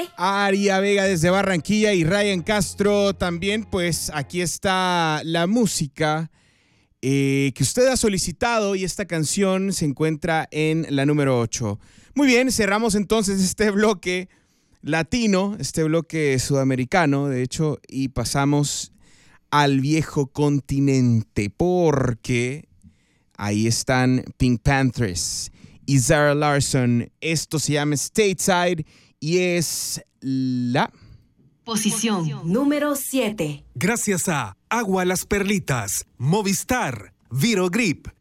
Aria Vega desde Barranquilla y Ryan Castro también. Pues aquí está la música que usted ha solicitado y esta canción se encuentra en la número 8. Muy bien, cerramos entonces este bloque latino, este bloque sudamericano, de hecho, y pasamos al viejo continente porque ahí están Pink Panthers y Zara Larsson. Esto se llama Stateside y es la posición número 7. Gracias a Agua Las Perlitas, Movistar, Virogrip,